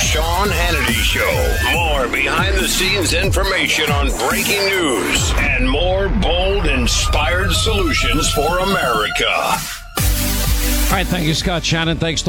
Sean Hannity Show. More behind-the-scenes information on breaking news and more bold, inspired solutions for America. All right, thank you, Scott Shannon. Thanks to